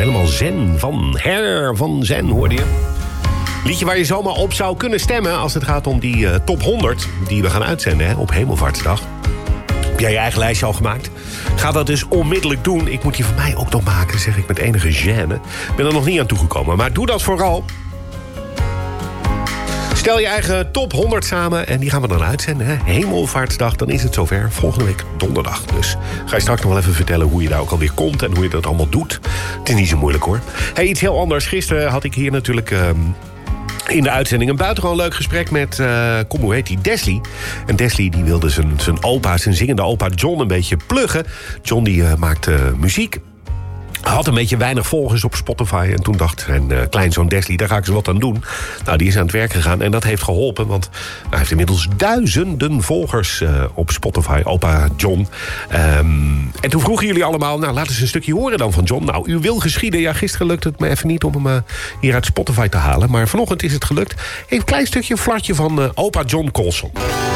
helemaal zen van Her van Zen, hoorde je. Liedje waar je zomaar op zou kunnen stemmen als het gaat om die top 100... die we gaan uitzenden hè, op Hemelvaartsdag. Heb jij je eigen lijstje al gemaakt? Ga dat dus onmiddellijk doen. Ik moet die van mij ook nog maken, zeg ik met enige gêne. Ik ben er nog niet aan toegekomen, maar doe dat vooral. Stel je eigen top 100 samen en die gaan we dan uitzenden. Hè? Hemelvaartsdag, dan is het zover. Volgende week donderdag. Dus ga je straks nog wel even vertellen hoe je daar ook alweer komt... en hoe je dat allemaal doet. Het is niet zo moeilijk, hoor. Hey, iets heel anders. Gisteren had ik hier natuurlijk... in de uitzending een buitengewoon leuk gesprek met, hoe heet die, Desley. En Desley die wilde zijn zingende opa John een beetje pluggen. John die maakt muziek. Had een beetje weinig volgers op Spotify. En toen dacht zijn kleinzoon Desley, daar ga ik eens wat aan doen. Nou, die is aan het werk gegaan en dat heeft geholpen. Want hij heeft inmiddels duizenden volgers op Spotify. Opa John. En toen vroegen jullie allemaal, nou, laat eens een stukje horen dan van John. Nou, u wil geschieden. Ja, gisteren lukte het me even niet om hem hier uit Spotify te halen. Maar vanochtend is het gelukt. Even een klein stukje, een flartje van opa John Colson.